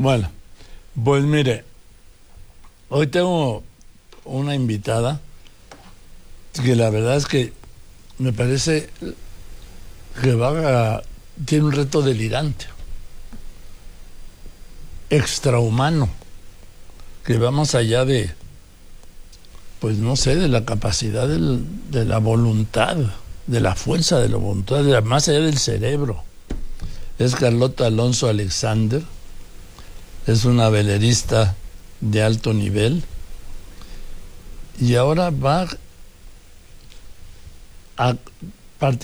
Bueno, pues mire, hoy tengo una invitada que la verdad es que me parece que tiene un reto delirante, extrahumano, que va más allá de, pues no sé, de la capacidad de la voluntad, de la fuerza de la voluntad, más allá del cerebro. Es Carlota Alonso Alexander, es una velerista de alto nivel y ahora va a